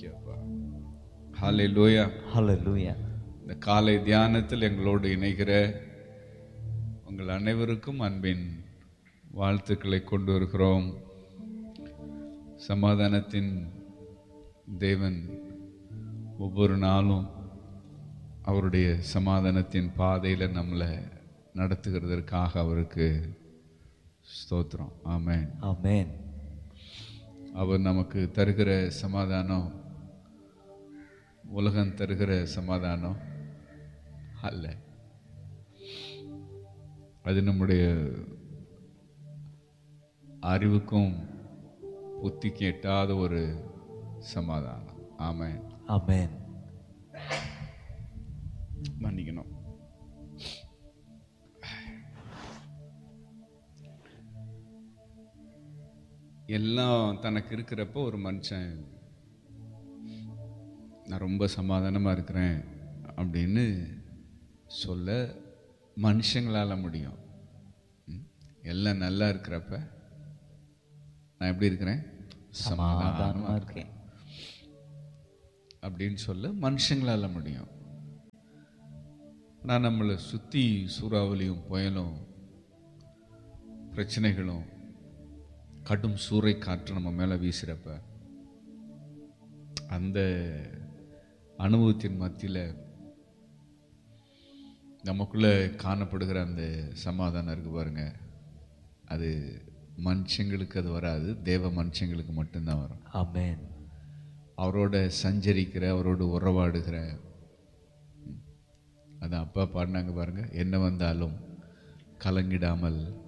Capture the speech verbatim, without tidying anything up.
Thank you அப்பா. ஹல்லேலூயா. ஹல்லேலூயா. இந்த காலை தியானத்தில் எங்களோடு இணைகிற உங்கள் அனைவருக்கும் அன்பின் வாழ்த்துக்களை கொண்டு வருகிறோம். சமாதானத்தின் தேவன் ஒவ்வொரு நாளும் அவருடைய சமாதானத்தின் பாதையில் நம்மளை நடத்துகிறதற்காக அவருக்கு ஸ்தோத்திரம். ஆமென், ஆமென். அவர் நமக்கு தருகிற சமாதானம் உலகம் தருகிற சமாதானம் அல்ல. அது நம்முடைய அறிவுக்கும் புத்திக்கு எட்டாத ஒரு சமாதானம். ஆமென், ஆமென். மன்னிக்கணும். எல்லாம் தனக்கு இருக்கிறப்போ ஒரு மனுஷன் நான் ரொம்ப சமாதானமாக இருக்கிறேன் அப்படின்னு சொல்ல மனுஷங்களால் முடியும். எல்லாம் நல்லா இருக்கிறப்ப நான் எப்படி இருக்கிறேன், சமாதானமாக இருக்கேன் அப்படின்னு சொல்ல மனுஷங்களால் முடியும். நான் நம்மளை சுற்றி சூறாவளியும் புயலும் பிரச்சனைகளும் கடும் சூறை காற்று நம்ம மேலே வீசுகிறப்ப அந்த அனுபவத்தின் மத்தியில் நமக்குள்ளே காணப்படுகிற அந்த சமாதானம் இருக்கு பாருங்க, அது மனுஷங்களுக்கு அது வராது, தேவ மனுஷங்களுக்கு மட்டும்தான் வரும். ஆமென். அவரோட சஞ்சரிக்கிற, அவரோடு உறவாடுகிற, அது அப்பா பாடினாங்க பாருங்க, என்ன வந்தாலும் கலங்கிடாமல்